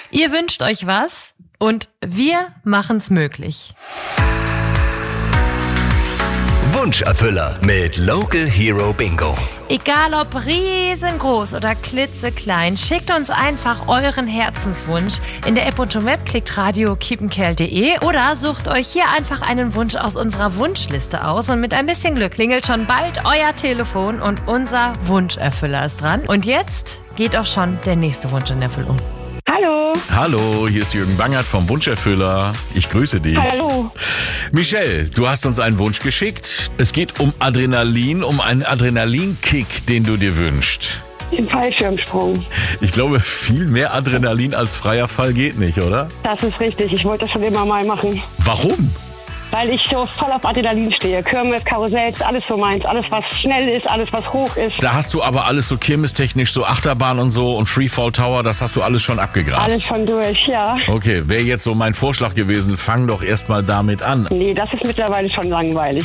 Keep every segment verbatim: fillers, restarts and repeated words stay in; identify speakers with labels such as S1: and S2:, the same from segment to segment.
S1: Ihr wünscht euch was und wir machen's möglich.
S2: Wunscherfüller mit Local Hero Bingo.
S1: Egal ob riesengroß oder klitzeklein, schickt uns einfach euren Herzenswunsch. In der App und im Web klickt radio kiepenkerl punkt de oder sucht euch hier einfach einen Wunsch aus unserer Wunschliste aus und mit ein bisschen Glück klingelt schon bald euer Telefon und unser Wunscherfüller ist dran. Und jetzt geht auch schon der nächste Wunsch in Erfüllung.
S3: Hallo.
S4: Hallo, hier ist Jürgen Bangert vom Wunscherfüller. Ich grüße dich.
S3: Hallo.
S4: Michelle, du hast uns einen Wunsch geschickt. Es geht um Adrenalin, um einen Adrenalinkick, den du dir wünschst.
S3: Den Fallschirmsprung.
S4: Ich glaube, viel mehr Adrenalin als freier Fall geht nicht, oder?
S3: Das ist richtig. Ich wollte das schon immer mal machen.
S4: Warum?
S3: Weil ich so voll auf Adrenalin stehe. Kirmes, Karussells, alles so meins. Alles, was schnell ist, alles, was hoch ist.
S4: Da hast du aber alles so kirmestechnisch, so Achterbahn und so und Freefall Tower, das hast du alles schon abgegrast.
S3: Alles schon durch, ja.
S4: Okay, wäre jetzt so mein Vorschlag gewesen, fang doch erstmal damit an.
S3: Nee, das ist mittlerweile schon langweilig.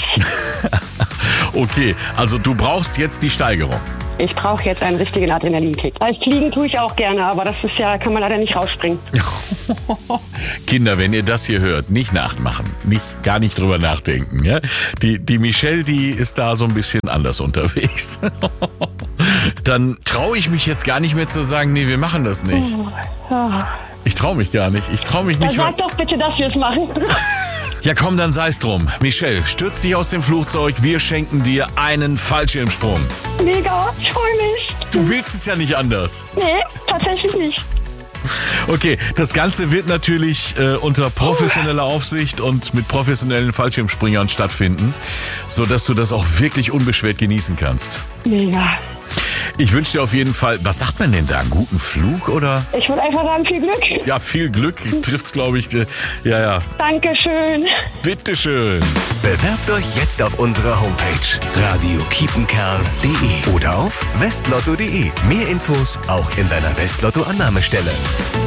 S4: Okay, also du brauchst jetzt die Steigerung.
S3: Ich brauche jetzt einen richtigen Adrenalinkick. Also fliegen tue ich auch gerne, aber das ist ja, kann man leider nicht rausspringen.
S4: Kinder, wenn ihr das hier hört, nicht nachmachen, nicht, gar nicht drüber nachdenken. Ja? Die, die Michelle, die ist da so ein bisschen anders unterwegs. Dann traue ich mich jetzt gar nicht mehr zu sagen, nee, wir machen das nicht. Ich traue mich gar nicht. Ich traue mich nicht.
S3: Dann sag doch bitte, dass wir es machen.
S4: Ja komm, dann sei's drum. Michelle, stürz dich aus dem Flugzeug, wir schenken dir einen Fallschirmsprung.
S3: Mega, ich freue mich.
S4: Du willst es ja nicht anders.
S3: Nee, tatsächlich nicht.
S4: Okay, das Ganze wird natürlich äh, unter professioneller Aufsicht und mit professionellen Fallschirmspringern stattfinden, sodass du das auch wirklich unbeschwert genießen kannst.
S3: Mega.
S4: Ich wünsche dir auf jeden Fall, was sagt man denn da, einen guten Flug oder?
S3: Ich würde einfach sagen, viel Glück.
S4: Ja, viel Glück trifft's, glaube ich. Ja, ja.
S3: Dankeschön.
S4: Bitteschön.
S2: Bewerbt euch jetzt auf unserer Homepage radio kiepenkerl punkt de oder auf westlotto punkt de. Mehr Infos auch in deiner Westlotto-Annahmestelle.